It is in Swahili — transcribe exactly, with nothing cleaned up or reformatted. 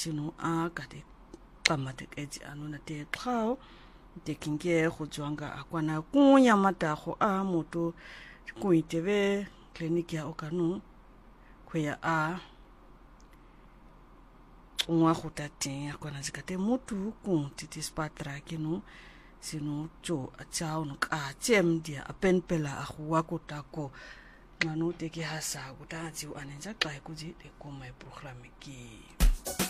sino a ka te qamate ke ti anu na te qhao te kinge go tswanga a kwana kunya mata go a moto ku itebe kliniki ya okanu ko ya a ngwa go tating a kwana zikate motu ku titi spatra kinu sino jo a chao no ka chem dia a penpela a go ko tako ngano te ke hasa go ta tsi anenza xa kuji te ko mai program ki